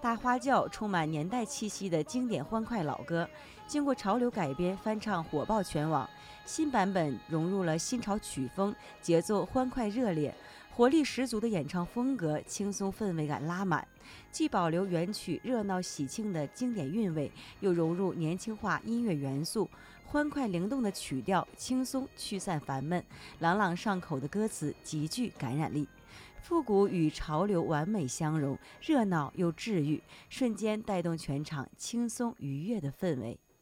大花轿充满年代气息的经典欢快老歌，经过潮流改编翻唱火爆全网。新版本融入了新潮曲风，节奏欢快热烈，活力十足的演唱风格，轻松氛围感拉满，既保留原曲热闹喜庆的经典韵味，又融入年轻化音乐元素，欢快灵动的曲调，轻松驱散烦闷，朗朗上口的歌词极具感染力。复古与潮流完美相融，热闹又治愈，瞬间带动全场轻松愉悦的氛围。